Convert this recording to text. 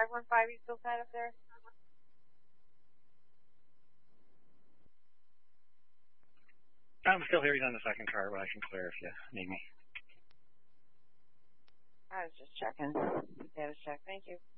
515, you still tied up there? I'm still here. He's on the second car, but I can clear if you need me. I was just checking. Status check. Thank you.